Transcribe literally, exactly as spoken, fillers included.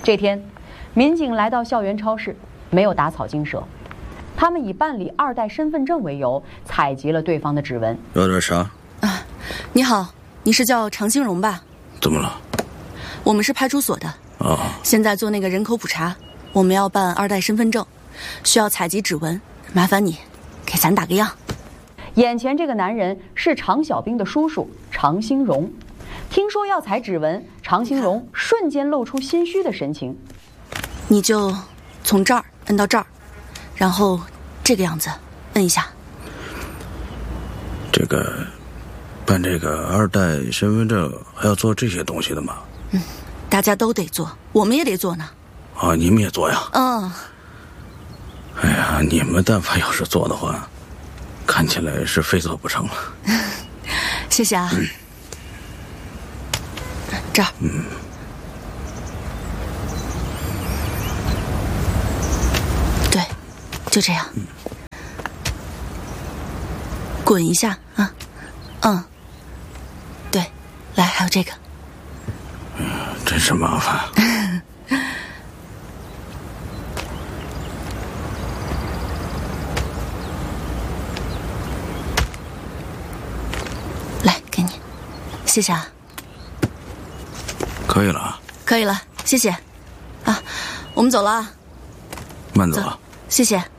这天，民警来到校园超市，没有打草惊蛇，他们以办理二代身份证为由，采集了对方的指纹。 有点啥？ 啊，你好，你是叫常兴荣吧？ 怎么了？ 我们是派出所的。 啊， 现在做那个人口普查，我们要办二代身份证，需要采集指纹，麻烦你给咱打个样。 眼前这个男人是常小兵的叔叔常兴荣，听说要采指纹，常兴荣瞬间露出心虚的神情。 你就从这儿摁到这儿，然后这个样子摁一下。 这个办这个二代身份证还要做这些东西的吗？ 嗯，大家都得做，我们也得做呢。 啊，你们也做呀？ 嗯。 哎呀，你们但凡要是做的话，看起来是非做不成了。 谢谢啊。嗯、这儿。 嗯。 对，就这样。嗯、滚一下啊。嗯。对，来，还有这个。 嗯，真是麻烦。 谢谢啊。 可以了啊。 可以了，谢谢。啊，我们走了啊。 慢走啊。 谢谢。